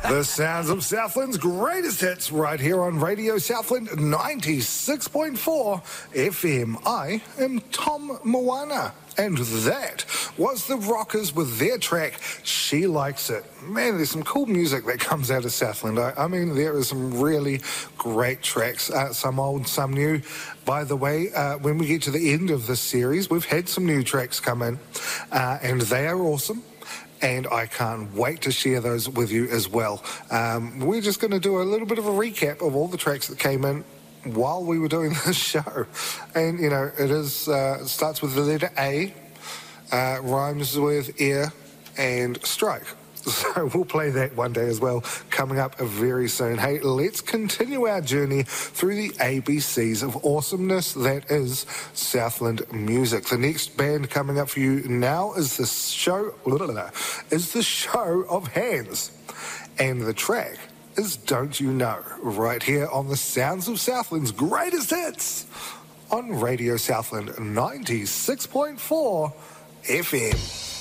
The sounds of Southland's greatest hits right here on Radio Southland 96.4 FM. I am Tom Moana. And that was the Rockers with their track, She Likes It. Man, there's some cool music that comes out of Southland. I mean, there is some really great tracks, some old, some new. By the way, when we get to the end of this series, we've had some new tracks come in, and they are awesome. And I can't wait to share those with you as well. We're just going to do a little bit of a recap of all the tracks that came in while we were doing this show. And, you know, it starts with the letter A, rhymes with air and strike. So we'll play that one day as well, coming up very soon. Hey, let's continue our journey through the ABCs of awesomeness that is Southland music. The next band coming up for you now is the show of Hands. And the track is Don't You Know, right here on the sounds of Southland's greatest hits on Radio Southland 96.4 FM.